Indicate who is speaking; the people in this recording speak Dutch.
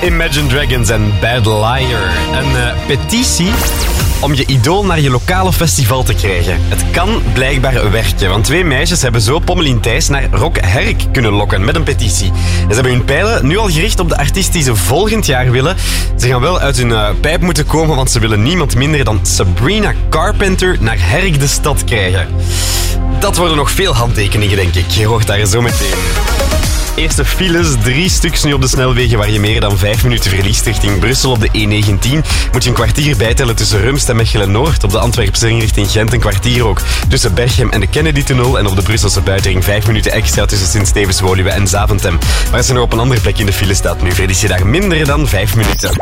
Speaker 1: Imagine Dragons en Bad Liar. Een petitie om je idool naar je lokale festival te krijgen. Het kan blijkbaar werken, want 2 meisjes hebben zo Pommelien Thijs naar Rock Herk kunnen lokken met een petitie. En ze hebben hun pijlen nu al gericht op de artiest die ze volgend jaar willen. Ze gaan wel uit hun pijp moeten komen, want ze willen niemand minder dan Sabrina Carpenter naar Herk de stad krijgen. Dat worden nog veel handtekeningen, denk ik. Je hoort daar zo meteen. Eerste files, 3 stuks nu op de snelwegen waar je meer dan 5 minuten verliest richting Brussel op de E19. Moet je een kwartier bijtellen tussen Rumst en Mechelen-Noord. Op de Antwerpse ring richting Gent een kwartier ook tussen Berchem en de Kennedy-tunnel. En op de Brusselse buitenring 5 minuten extra tussen Sint-Stevens-Woluwe en Zaventem. Maar als je nog op een andere plek in de file staat nu, verlies je daar minder dan 5 minuten.